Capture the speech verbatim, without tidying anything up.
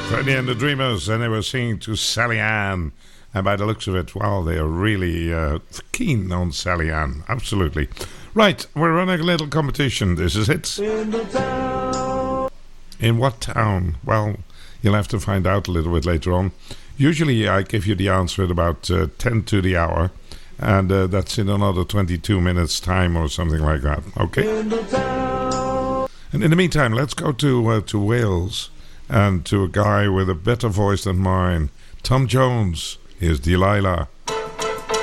Freddie and the Dreamers, and they were singing to Sally Ann. And by the looks of it, well, they are really uh, keen on Sally Ann. Absolutely. Right, we're running a little competition. This is it. In the town. In what town? Well, you'll have to find out a little bit later on. Usually I give you the answer at about uh, ten to the hour. And uh, that's in another twenty-two minutes time or something like that. Okay? In the town. And in the meantime, let's go to uh, to Wales. And to a guy with a better voice than mine, Tom Jones. Here's Delilah.